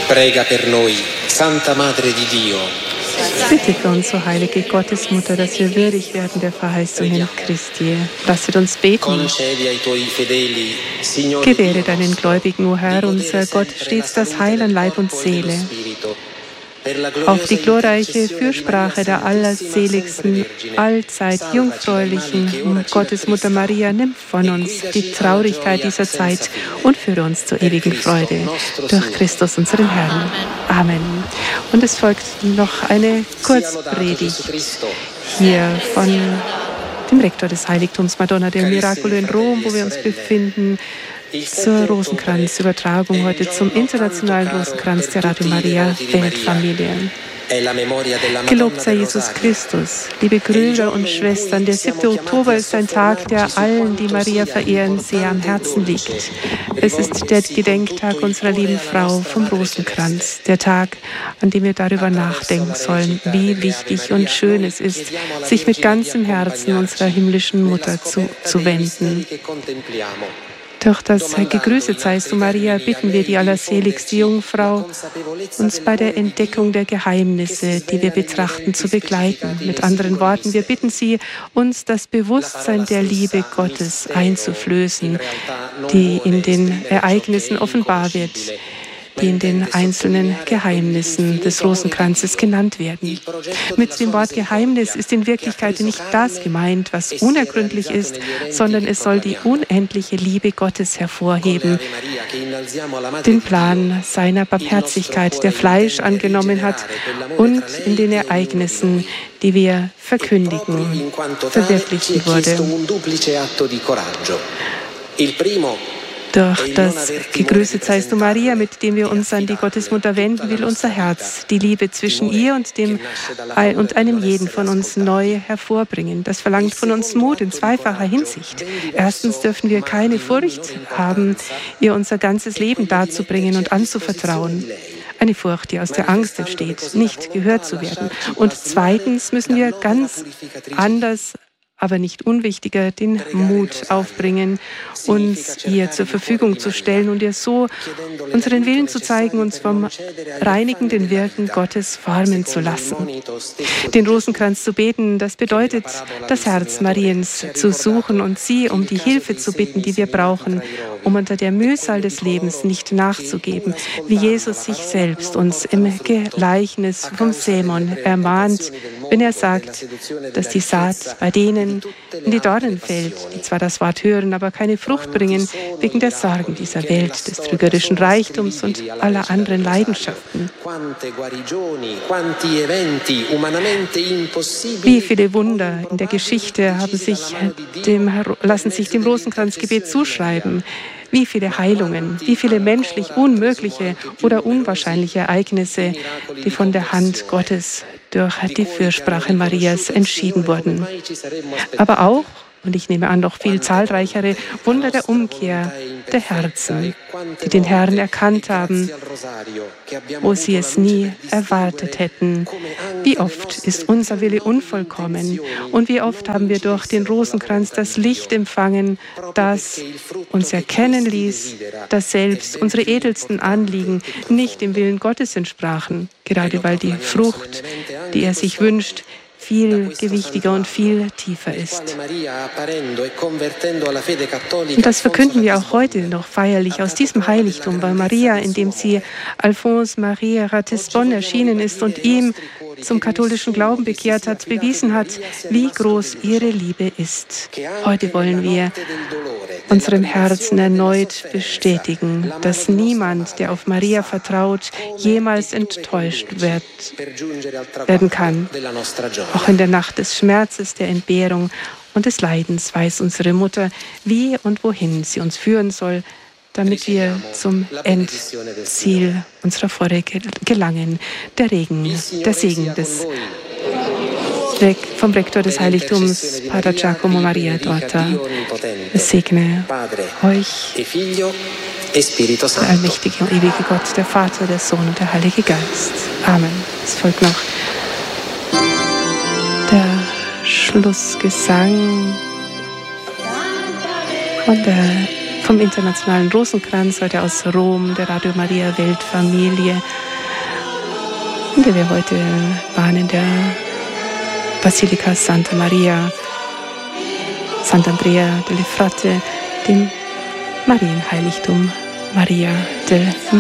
Prega per noi, Santa Madre di Dio. Bitte für uns, o heilige Gottesmutter, dass wir würdig werden der Verheißungen Christi. Lasset uns beten. Gewähre deinen Gläubigen, o Herr, unser Gott, stets das Heil an Leib und Seele. Auf die glorreiche Fürsprache der allerseligsten, allzeit jungfräulichen Gottesmutter Maria, nimm von uns die Traurigkeit dieser Zeit und führe uns zur ewigen Freude. Durch Christus, unseren Herrn. Amen. Und es folgt noch eine Kurzpredigt hier von dem Rektor des Heiligtums Madonna del Miracolo in Rom, wo wir uns befinden, zur Rosenkranzübertragung heute zum internationalen Rosenkranz der Radio Maria Weltfamilie. Gelobt sei Jesus Christus. Liebe Brüder und Schwestern, der 7. Oktober ist ein Tag, der allen, die Maria verehren, sehr am Herzen liegt. Es ist der Gedenktag unserer lieben Frau vom Rosenkranz, der Tag, an dem wir darüber nachdenken sollen, wie wichtig und schön es ist, sich mit ganzem Herzen unserer himmlischen Mutter zuwenden. Durch das Gegrüßet seist du, Maria, bitten wir die allerseligste Jungfrau, uns bei der Entdeckung der Geheimnisse, die wir betrachten, zu begleiten. Mit anderen Worten, wir bitten sie, uns das Bewusstsein der Liebe Gottes einzuflößen, die in den Ereignissen offenbar wird, die in den einzelnen Geheimnissen des Rosenkranzes genannt werden. Mit dem Wort Geheimnis ist in Wirklichkeit nicht das gemeint, was unergründlich ist, sondern es soll die unendliche Liebe Gottes hervorheben, den Plan seiner Barmherzigkeit, der Fleisch angenommen hat und in den Ereignissen, die wir verkündigen, verwirklichen wurde. Durch das Gegrüßet seist du, Maria, mit dem wir uns an die Gottesmutter wenden, will unser Herz die Liebe zwischen ihr und einem jeden von uns neu hervorbringen. Das verlangt von uns Mut in zweifacher Hinsicht. Erstens dürfen wir keine Furcht haben, ihr unser ganzes Leben darzubringen und anzuvertrauen. Eine Furcht, die aus der Angst entsteht, nicht gehört zu werden. Und zweitens müssen wir ganz anders, aber nicht unwichtiger, den Mut aufbringen, uns ihr zur Verfügung zu stellen und ihr so unseren Willen zu zeigen, uns vom reinigenden Wirken Gottes formen zu lassen. Den Rosenkranz zu beten, das bedeutet, das Herz Mariens zu suchen und sie um die Hilfe zu bitten, die wir brauchen, um unter der Mühsal des Lebens nicht nachzugeben, wie Jesus sich selbst uns im Gleichnis vom Sämann ermahnt, wenn er sagt, dass die Saat bei denen in die Dornen fällt, die zwar das Wort hören, aber keine Frucht bringen, wegen der Sorgen dieser Welt, des trügerischen Reichtums und aller anderen Leidenschaften. Wie viele Wunder in der Geschichte lassen sich dem Rosenkranzgebet zuschreiben. Wie viele Heilungen, wie viele menschlich unmögliche oder unwahrscheinliche Ereignisse, die von der Hand Gottes durch die Fürsprache Marias entschieden wurden. Aber auch, und ich nehme an, noch viel zahlreichere Wunder der Umkehr der Herzen, die den Herrn erkannt haben, wo sie es nie erwartet hätten. Wie oft ist unser Wille unvollkommen und wie oft haben wir durch den Rosenkranz das Licht empfangen, das uns erkennen ließ, dass selbst unsere edelsten Anliegen nicht dem Willen Gottes entsprachen, gerade weil die Frucht, die er sich wünscht, viel gewichtiger und viel tiefer ist. Und das verkünden wir auch heute noch feierlich aus diesem Heiligtum, weil Maria, indem sie Alphonse Maria Ratisbonne erschienen ist und ihm zum katholischen Glauben bekehrt hat, bewiesen hat, wie groß ihre Liebe ist. Heute wollen wir unserem Herzen erneut bestätigen, dass niemand, der auf Maria vertraut, jemals enttäuscht werden kann. Auch in der Nacht des Schmerzes, der Entbehrung und des Leidens weiß unsere Mutter, wie und wohin sie uns führen soll, damit wir zum Endziel unserer Freude gelangen. Der Segen vom Rektor des Heiligtums, Pater Giacomo Maria Dorta. Es segne euch, der allmächtige und ewige Gott, der Vater, der Sohn und der Heilige Geist. Amen. Es folgt noch der Schlussgesang von der vom Internationalen Rosenkranz, heute aus Rom, der Radio Maria Weltfamilie, in der wir heute waren in der Basilika Santa Maria, Sant'Andrea delle Fratte, dem Marienheiligtum Maria del